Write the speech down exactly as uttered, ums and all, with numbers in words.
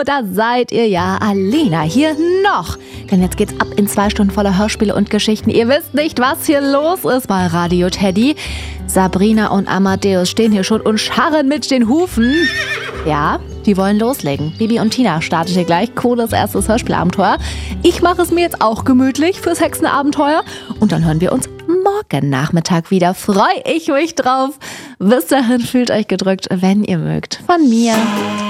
Da seid ihr ja, Alena hier noch. Denn jetzt geht's ab in zwei Stunden voller Hörspiele und Geschichten. Ihr wisst nicht, was hier los ist bei Radio Teddy. Sabrina und Amadeus stehen hier schon und scharren mit den Hufen. Ja, die wollen loslegen. Bibi und Tina startet hier gleich. Cooles erstes Hörspielabenteuer. Ich mache es mir jetzt auch gemütlich fürs Hexenabenteuer. Und dann hören wir uns morgen Nachmittag wieder. Freue ich mich drauf. Bis dahin fühlt euch gedrückt, wenn ihr mögt. Von mir.